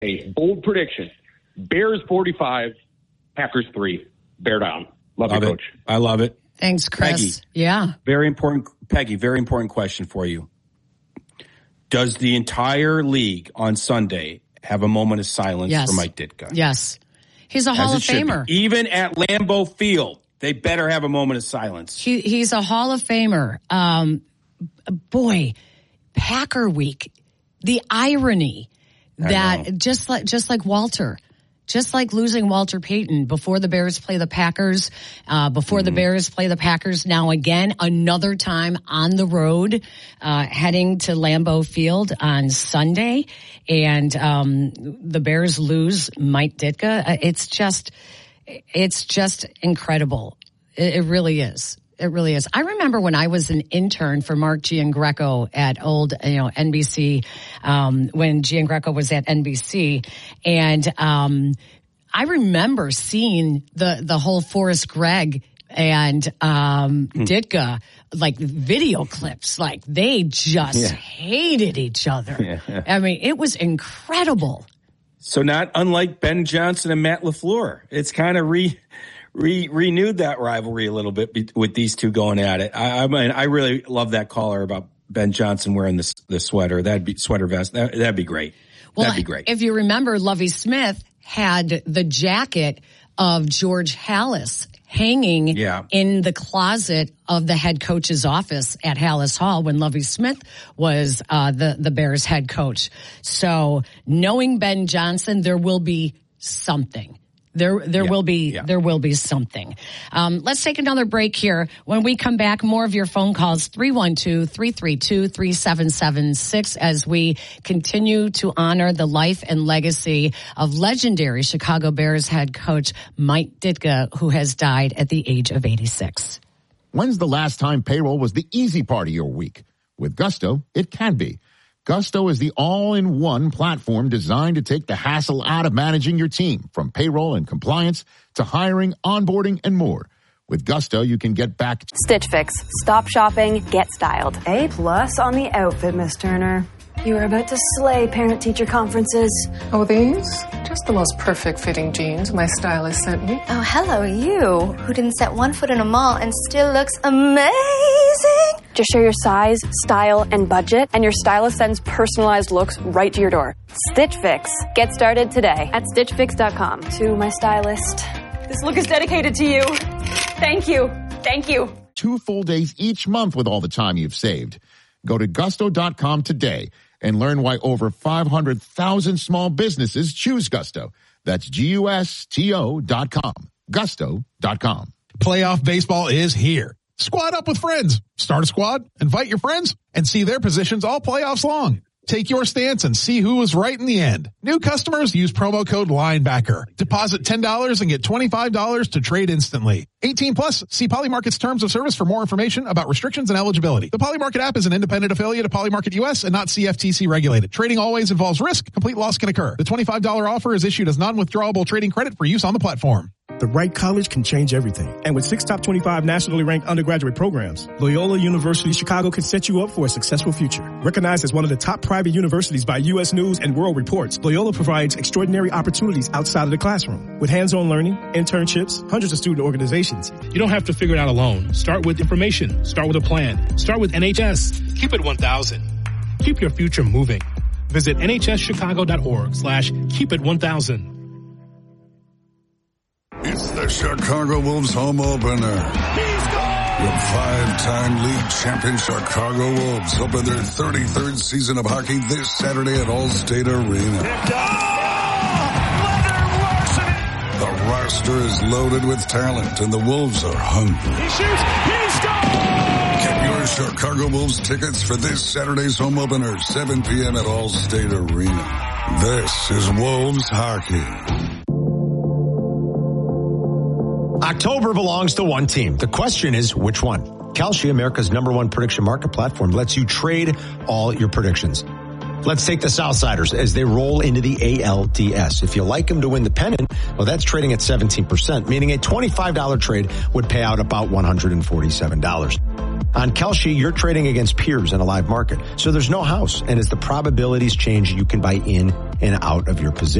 a bold prediction. Bears 45, Packers 3. Bear down. Love you, Coach. I love it. Thanks, Chris. Peggy, yeah. Very important question for you. Does the entire league on Sunday have a moment of silence for Mike Ditka? Yes. He's a Hall of Famer. Even at Lambeau Field, they better have a moment of silence. He's a Hall of Famer. Boy, Packer Week, the irony that just like Walter, just like losing Walter Payton before the Bears play the Packers, the Bears play the Packers now again, another time on the road, heading to Lambeau Field on Sunday, and the Bears lose Mike Ditka. It's just incredible. It really is. It really is. I remember when I was an intern for Mark Giangreco at old, NBC, when Giangreco was at NBC. And, I remember seeing the whole Forrest Gregg and, Ditka, like video clips, like they just hated each other. Yeah. I mean, it was incredible. So not unlike Ben Johnson and Matt LaFleur. It's kind of renewed that rivalry a little bit with these two going at it. I mean, I really love that caller about Ben Johnson wearing the sweater. Sweater vest. That'd be great. Well, that'd be great. If you remember, Lovie Smith had the jacket of George Halas hanging in the closet of the head coach's office at Halas Hall when Lovie Smith was the Bears head coach. So knowing Ben Johnson, there will be something. There will be something. Let's take another break here. When we come back, more of your phone calls, 312-332-3776, as we continue to honor the life and legacy of legendary Chicago Bears head coach Mike Ditka, who has died at the age of 86. When's the last time payroll was the easy part of your week? With Gusto, it can be. Gusto is the all-in-one platform designed to take the hassle out of managing your team, from payroll and compliance to hiring, onboarding, and more. With Gusto, you can get back. Stitch Fix. Stop shopping, get styled. A+ on the outfit, Miss Turner. You are about to slay parent-teacher conferences. Oh, these? Just the most perfect fitting jeans my stylist sent me. Oh, hello, you, who didn't set one foot in a mall and still looks amazing. Just share your size, style, and budget, and your stylist sends personalized looks right to your door. Stitch Fix. Get started today at StitchFix.com. To my stylist. This look is dedicated to you. Thank you. Thank you. 2 full days each month with all the time you've saved. Go to Gusto.com today and learn why over 500,000 small businesses choose Gusto. That's Gusto.com. Gusto.com. Playoff baseball is here. Squad up with friends. Start a squad, invite your friends, and see their positions all playoffs long. Take your stance and see who was right in the end. New customers use promo code LINEBACKER. Deposit $10 and get $25 to trade instantly. 18 plus. See Polymarket's terms of service for more information about restrictions and eligibility. The Polymarket app is an independent affiliate of Polymarket US and not CFTC regulated. Trading always involves risk. Complete loss can occur. The $25 offer is issued as non-withdrawable trading credit for use on the platform. The right college can change everything. And with 6 top 25 nationally ranked undergraduate programs, Loyola University Chicago can set you up for a successful future. Recognized as one of the top private universities by U.S. News and World Reports, Loyola provides extraordinary opportunities outside of the classroom. With hands-on learning, internships, hundreds of student organizations. You don't have to figure it out alone. Start with information. Start with a plan. Start with NHS. Keep it 1,000. Keep your future moving. Visit nhschicago.org/keepit1000. It's the Chicago Wolves home opener. The 5-time league champion Chicago Wolves open their 33rd season of hockey this Saturday at Allstate Arena. The roster is loaded with talent, and the Wolves are hungry. He shoots. He scores! Get your Chicago Wolves tickets for this Saturday's home opener, 7 p.m. at Allstate Arena. This is Wolves hockey. October belongs to one team. The question is, which one? Kalshi, America's #1 prediction market platform, lets you trade all your predictions. Let's take the Southsiders as they roll into the ALDS. If you like them to win the pennant, well, that's trading at 17%, meaning a $25 trade would pay out about $147. On Kalshi, you're trading against peers in a live market, so there's no house. And as the probabilities change, you can buy in and out of your position.